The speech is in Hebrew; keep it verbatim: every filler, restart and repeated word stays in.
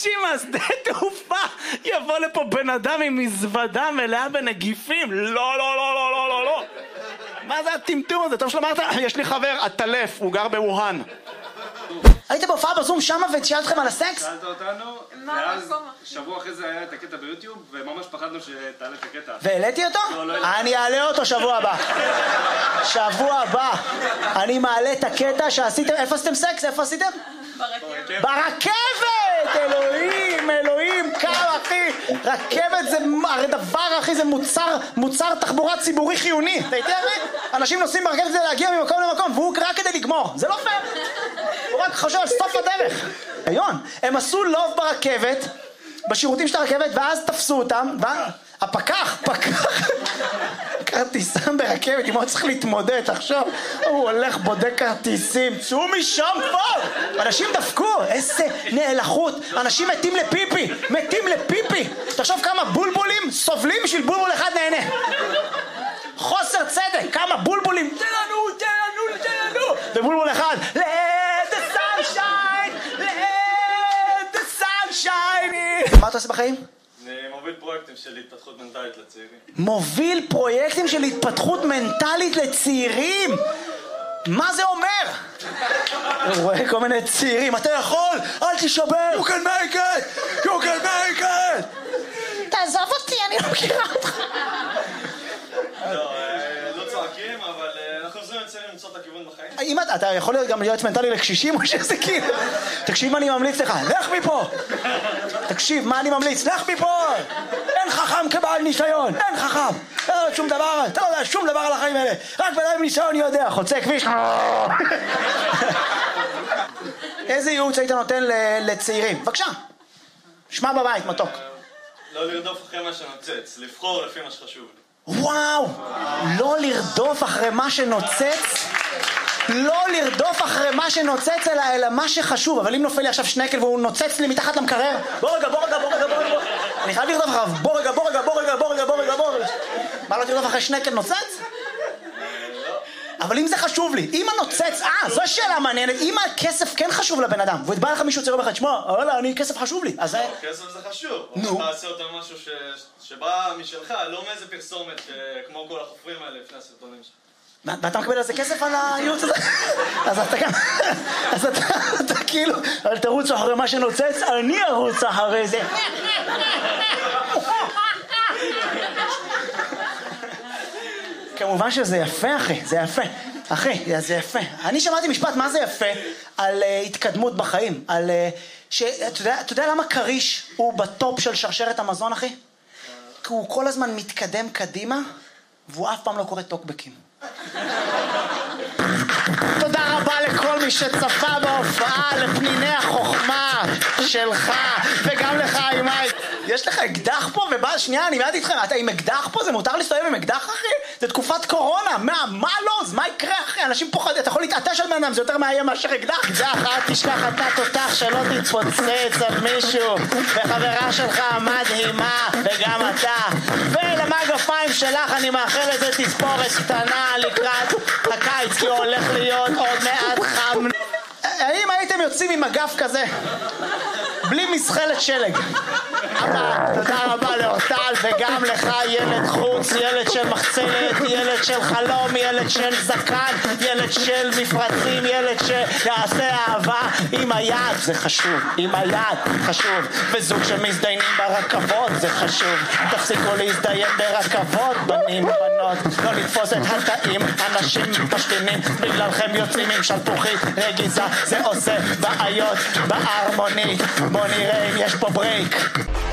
אנשים מהשדה תעופה, יבוא לפה בן אדם עם מזוודה מלאה בנגיפים. לא, לא, לא, לא, לא, לא, לא. מה זה הטמטום הזה? טוב שלמרת, יש לי חבר, הטלף, הוא גר בווהאן. היית בהופעה בזום שמה ושאלת אתכם על הסקס? שאלת אותנו, ואז שבוע אחרי זה היה את הקטע ביוטיוב, וממש פחדנו שתעלה את הקטע. והעליתי אותו? אני אעלה אותו שבוע הבא. שבוע הבא. אני מעלה את הקטע שעשיתם, איפה עשיתם סקס? איפה עשיתם? ברכבת. ברכבת! אלוהים, אלוהים, כמה אחי. רכבת זה, הרי דבר אחי, זה מוצר, מוצר תחבורה ציבורי חיוני. אתה יודע מה? אנשים נוסעים ברכבת כדי להגיע ממקום למקום, והוא רק כדי לגמור. זה לא פייר. הוא רק חושב על סוף הדרך. היון, הם עשו לוב ברכבת, בשירותים של הרכבת, ואז תפסו אותם, והפקח, פקח, כרטיסם ברכבת, אם הוא צריך להתמודד, עכשיו, הוא הולך בודק כרטיסים, צאו משם כבר! אנשים דפקו, איזה נאלחות, אנשים מתים לפיפי, מתים לפיפי. תחשוב כמה בולבולים סובלים בשביל בולבול אחד נהנה. חוסר צדק, כמה בולבולים, תן לנו, תן לנו, תן לנו, ובולבול אחד, let the sunshine, let the sunshine. מה אתה עושה בחיים? אני מוביל פרויקטים של התפתחות מנטלית לצעירים. מוביל פרויקטים של התפתחות מנטלית לצעירים? מה זה אומר? הוא רואה כל מיני צעירים, אתה יכול, אל תשבר, you can make it, you can make it. תעזוב אותי, אני לא מכירה אותך. לא, לא צועקים, אבל אנחנו עוזרים לצעירים למצוא את הכיוון בחיים. אם אתה, אתה יכול להיות גם להיות מנטלי לקשישים או שזה כאילו? תקשיב מה אני ממליץ לך, לך מפה! תקשיב מה אני ממליץ, לך מפה! אין חכם כבעל ניסיון, אין חכם! לא יודע שום דבר, אתה לא יודע שום דבר על החיים האלה, רק בן אדם ניסיון יודע, חוצה כביש. איזה ייעוץ היית נותן לצעירים? בבקשה, שמע בבית, מתוק. לא לרדוף אחרי מה שנוצץ, לבחור לפי מה שחשוב לי. וואו, לא לרדוף אחרי מה שנוצץ, לא לרדוף אחרי מה שנוצץ אלא, אלא מה שחשוב. אבל אם נופל לי עכשיו שנקל והוא נוצץ לי מתחת למקרר, בוא רגע, בוא רגע, בוא רגע, בוא רגע, אני חייב לרדוף אחריו, בוא רגע, בוא רגע, בוא רגע, בוא רגע, בוא רגע, בוא רגע. מה, לא תרדוף אחרי שנקל נוצץ? אבל אם זה חשוב לי, אם הנוצץ, אה, זו שאלה מעניינת, אם הכסף כן חשוב לבן אדם, ובא לך מישהו צעיר לך, שמע, וואלה, אני, כסף חשוב לי, אז... כסף זה חשוב, נו. אתה עושה אותם משהו שבא משלך, לא מאיזה פרסומת, כמו כל החופרים האלה לפני הסרטונים שלך. ואתה מקבל על זה כסף על הייעוץ הזה? אז אתה גם... אז אתה כאילו, אל תרוץ אחרי מה שנוצץ, אני ארוץ אחרי זה. כמובן שזה יפה, אחי, זה יפה. אחי, זה יפה. אני שמעתי משפט, מה זה יפה? על uh, התקדמות בחיים. על... Uh, ש... אתה יודע, אתה יודע למה קריש הוא בטופ של שרשרת המזון, אחי? כי הוא כל הזמן מתקדם קדימה, והוא אף פעם לא קורא טוקבקים. תודה רבה לכל מי שצפה בהופעה, לפניני החוכמה שלך, וגם לך, אימי. יש לך אקדח פה, ובא, שנייה, אני מיד איתכם, אתה עם אקדח פה? זה מותר להסתובב עם אקדח, אחי? זה תקופת קורונה, מה, מה לא? מה יקרה, אחי? אנשים פוחדים, אתה יכול להתעטש על בנם, זה יותר מאיים מאשר אקדח. אקדח, אל תשכח אתה תותח שלא תתפוצץ על מישהו, וחברה שלך מדהימה, וגם אתה. ולמגפיים שלך אני מאחל לזה תספורת קטנה לקראת הקיץ, כי הוא הולך להיות עוד מעט חם. האם הייתם יוצאים עם מגף כזה? בלי מסחלת שלג. אבא, תודה רבה לאורטל, וגם לך ילד חוץ, ילד של מחצלת, ילד של חלום, ילד של זקן, ילד של מפרצים, ילד שיעשה אהבה עם היד, זה חשוב, עם היד חשוב, וזוג שמזדיינים ברכבות, זה חשוב, תפסיקו להזדיין ברכבות, בנים בנות, לא לתפוס את התאים, אנשים משתינים, בגללכם יוצאים עם שלפוחית רגיזה, זה עושה בעיות בהרמונית, בוא נראה אם יש פה ברייק.